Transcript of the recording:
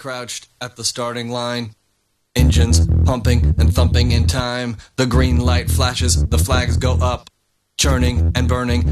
crouched at the starting line. Engines pumping and thumping in time. The green light flashes, the flags go up. Churning and burning,